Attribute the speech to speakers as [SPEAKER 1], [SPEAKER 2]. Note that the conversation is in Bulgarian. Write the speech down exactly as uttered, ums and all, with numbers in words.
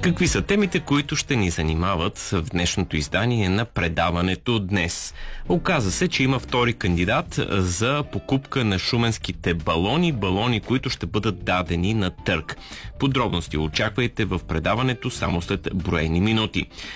[SPEAKER 1] Какви са темите, които ще ни занимават в днешното издание на предаването днес? Оказа се, че има втори кандидат за покупка на шуменските балони, балони, които ще бъдат дадени на търг. Подробности очаквайте в предаването само след броени минути.